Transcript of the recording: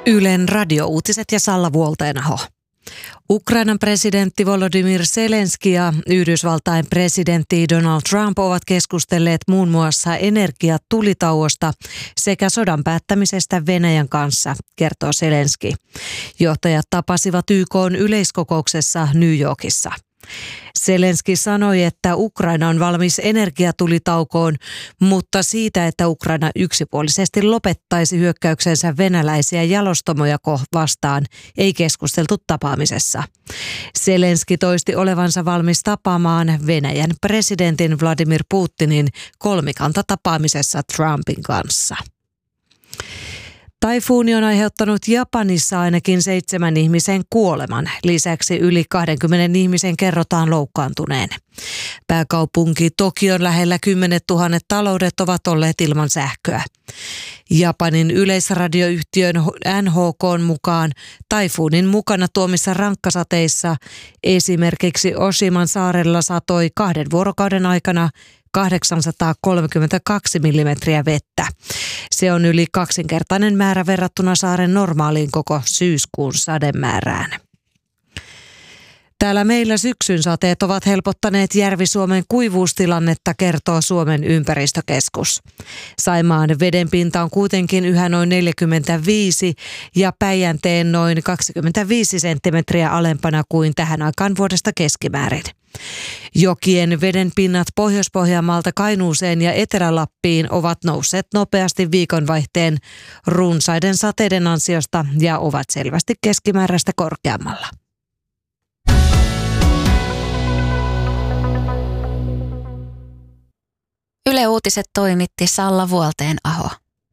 Ylen radiouutiset ja Salla Vuolteenaho. Ukrainan presidentti Volodymyr Zelenski ja Yhdysvaltain presidentti Donald Trump ovat keskustelleet muun muassa energiatulitauosta sekä sodan päättämisestä Venäjän kanssa, kertoo Zelenski. Johtajat tapasivat YK:n yleiskokouksessa New Yorkissa. Zelenski sanoi, että Ukraina on valmis energiatulitaukoon, mutta siitä, että Ukraina yksipuolisesti lopettaisi hyökkäyksensä venäläisiä jalostamoja vastaan, ei keskusteltu tapaamisessa. Zelenski toisti olevansa valmis tapaamaan Venäjän presidentin Vladimir Putinin kolmikantatapaamisessa Trumpin kanssa. Taifuuni on aiheuttanut Japanissa ainakin 7 ihmisen kuoleman. Lisäksi yli 20 ihmisen kerrotaan loukkaantuneen. Pääkaupunki Tokion lähellä 10 000 taloudet ovat olleet ilman sähköä. Japanin yleisradioyhtiön NHK:n mukaan taifuunin mukana tuomissa rankkasateissa esimerkiksi Oshiman saarella satoi 2 vuorokauden aikana 832 millimetriä vettä. Se on yli 2-kertainen määrä verrattuna saaren normaaliin koko syyskuun sademäärään. Täällä meillä syksyn sateet ovat helpottaneet Järvi-Suomen kuivuustilannetta, kertoo Suomen ympäristökeskus. Saimaan vedenpinta on kuitenkin yhä noin 45 ja Päijänteen noin 25 senttimetriä alempana kuin tähän aikaan vuodesta keskimäärin. Jokien vedenpinnat Pohjois-Pohjanmaalta Kainuuseen ja Etelä-Lappiin ovat nousseet nopeasti viikonvaihteen runsaiden sateiden ansiosta ja ovat selvästi keskimääräistä korkeammalla. Yle Uutiset toimitti Salla Vuolteenaho.